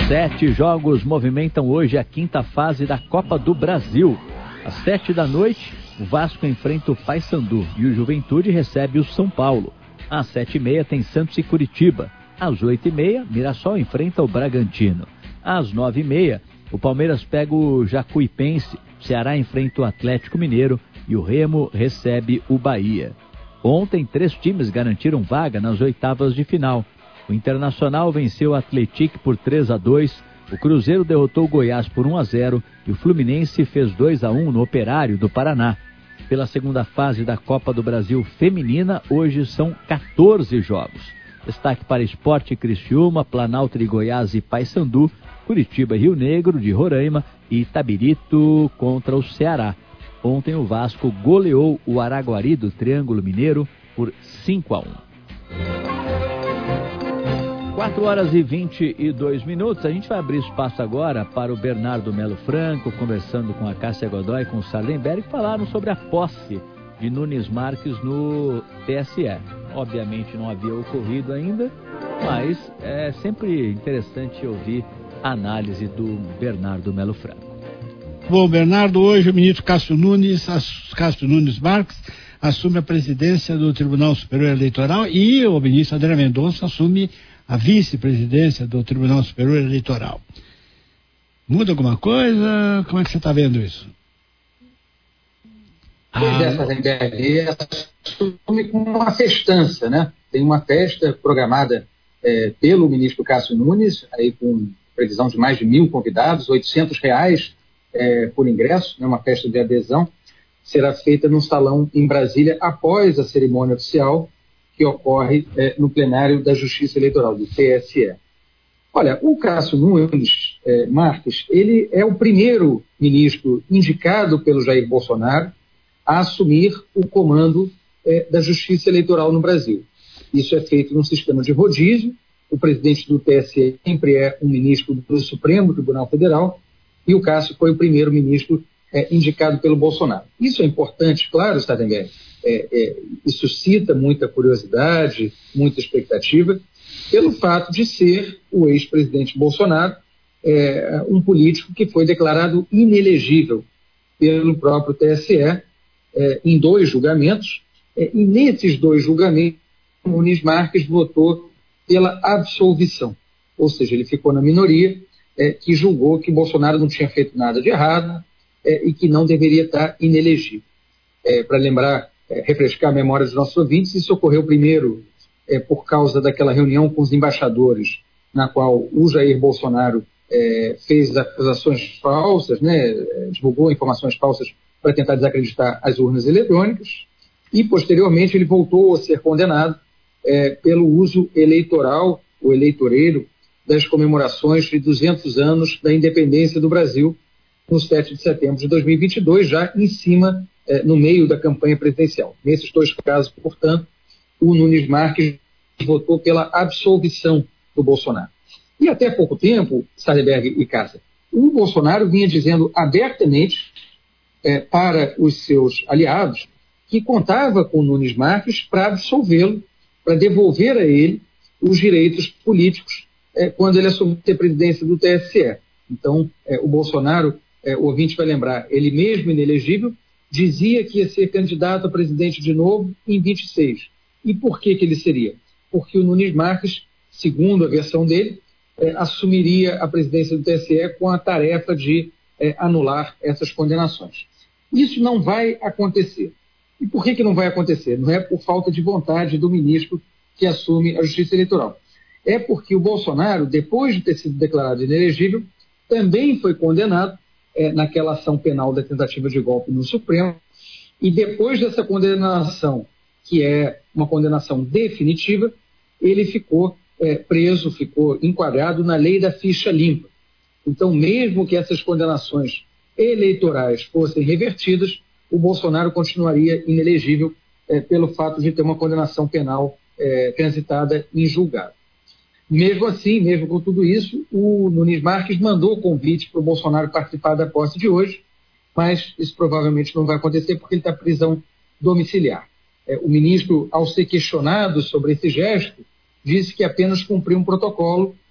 7 jogos movimentam hoje a quinta fase da Copa do Brasil. Às 7 da noite, o Vasco enfrenta o Paysandu e o Juventude recebe o São Paulo. Às 7h30 tem Santos e Curitiba. Às 8h30, Mirassol enfrenta o Bragantino. Às 9h30, o Palmeiras pega o Jacuipense, o Ceará enfrenta o Atlético Mineiro e o Remo recebe o Bahia. Ontem, 3 times garantiram vaga nas oitavas de final. O Internacional venceu o Atlético por 3-2, o Cruzeiro derrotou o Goiás por 1-0 e o Fluminense fez 2-1 no Operário do Paraná. Pela segunda fase da Copa do Brasil Feminina, hoje são 14 jogos. Destaque para Sport Criciúma, Planalto de Goiás e Paysandu, Curitiba e Rio Negro de Roraima e Itabirito contra o Ceará. Ontem o Vasco goleou o Araguari do Triângulo Mineiro por 5-1. 4h22. A gente vai abrir espaço agora para o Bernardo Melo Franco, conversando com a Cássia Godoy e com o Sardenberg, que falaram sobre a posse de Nunes Marques no TSE. Obviamente não havia ocorrido ainda, mas é sempre interessante ouvir a análise do Bernardo Melo Franco. Bom, Bernardo, hoje o ministro Cássio Nunes Marques assume a presidência do Tribunal Superior Eleitoral e o ministro André Mendonça assume a vice-presidência do Tribunal Superior Eleitoral. Muda alguma coisa? Como é que você está vendo isso? Pois é, Sardenberg, assume com uma festança, né? Tem uma festa programada pelo ministro Cássio Nunes, aí com previsão de mais de 1.000 convidados, R$800 por ingresso, né? Uma festa de adesão, será feita num salão em Brasília após a cerimônia oficial que ocorre no plenário da Justiça Eleitoral, do TSE. Olha, o Cássio Nunes Marques, ele é o primeiro ministro indicado pelo Jair Bolsonaro a assumir o comando da Justiça Eleitoral no Brasil. Isso é feito num sistema de rodízio. O presidente do TSE sempre é um ministro do Supremo Tribunal Federal e o Cássio foi o primeiro ministro indicado pelo Bolsonaro. Isso é importante, claro, Sardenberg. Isso suscita muita curiosidade, muita expectativa, pelo fato de ser o ex-presidente Bolsonaro um político que foi declarado inelegível pelo próprio TSE em 2 julgamentos, e nesses 2 julgamentos, Nunes Marques votou pela absolvição, ou seja, ele ficou na minoria que julgou que Bolsonaro não tinha feito nada de errado e que não deveria estar inelegível. Para lembrar, refrescar a memória dos nossos ouvintes, isso ocorreu primeiro por causa daquela reunião com os embaixadores, na qual o Jair Bolsonaro fez acusações falsas, né, divulgou informações falsas para tentar desacreditar as urnas eletrônicas, e posteriormente ele voltou a ser condenado pelo uso eleitoral, ou eleitoreiro, das comemorações de 200 anos da independência do Brasil, no 7 de setembro de 2022, já em cima, no meio da campanha presidencial. Nesses 2 casos, portanto, o Nunes Marques votou pela absolvição do Bolsonaro. E até pouco tempo, Sardenberg e Cássia, o Bolsonaro vinha dizendo abertamente para os seus aliados que contava com o Nunes Marques para absolvê-lo, para devolver a ele os direitos políticos quando ele assumiu a presidência do TSE. Então, o Bolsonaro, o ouvinte vai lembrar, ele mesmo inelegível, dizia que ia ser candidato a presidente de novo em 26. E por que ele seria? Porque o Nunes Marques, segundo a versão dele, assumiria a presidência do TSE com a tarefa de anular essas condenações. Isso não vai acontecer. E por que não vai acontecer? Não é por falta de vontade do ministro que assume a Justiça Eleitoral. É porque o Bolsonaro, depois de ter sido declarado inelegível, também foi condenado naquela ação penal da tentativa de golpe no Supremo, e depois dessa condenação, que é uma condenação definitiva, ele ficou preso, ficou enquadrado na lei da ficha limpa. Então, mesmo que essas condenações eleitorais fossem revertidas, o Bolsonaro continuaria inelegível pelo fato de ter uma condenação penal transitada em julgado. Mesmo assim, mesmo com tudo isso, o Nunes Marques mandou o convite para o Bolsonaro participar da posse de hoje, mas isso provavelmente não vai acontecer porque ele está em prisão domiciliar. O ministro, ao ser questionado sobre esse gesto, disse que apenas cumpriu um protocolo